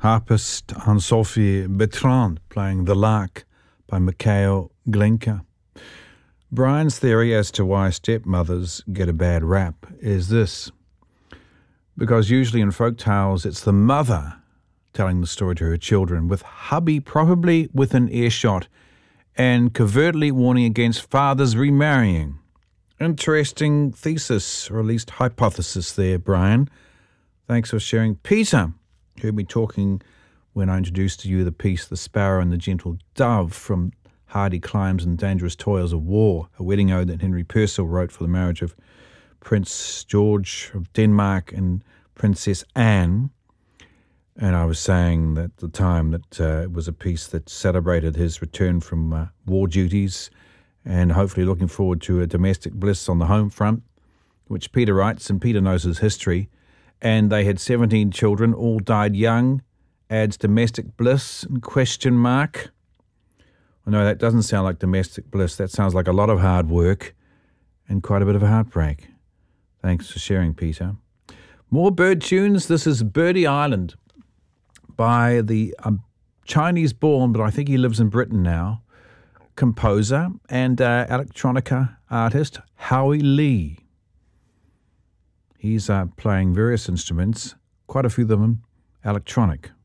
Harpist Anne-Sophie Bertrand playing The Lark by Mikhail Glinka. Brian's theory as to why stepmothers get a bad rap is this. Because usually in folk tales it's the mother telling the story to her children, with hubby probably within earshot and covertly warning against fathers remarrying. Interesting thesis, or at least hypothesis there, Brian. Thanks for sharing. Peter heard me talking when I introduced to you the piece The Sparrow and the Gentle Dove from Hardy Climbs and Dangerous Toils of War, a wedding ode that Henry Purcell wrote for the marriage of Prince George of Denmark and Princess Anne. And I was saying that at the time that it was a piece that celebrated his return from war duties and hopefully looking forward to a domestic bliss on the home front, which Peter writes, and Peter knows his history. And they had 17 children, all died young. Adds domestic bliss, question mark. Well, no, that doesn't sound like domestic bliss. That sounds like a lot of hard work and quite a bit of a heartbreak. Thanks for sharing, Peter. More bird tunes. This is Birdie Island by the Chinese-born, but I think he lives in Britain now, composer and electronica artist Howie Lee. He's playing various instruments, quite a few of them electronic.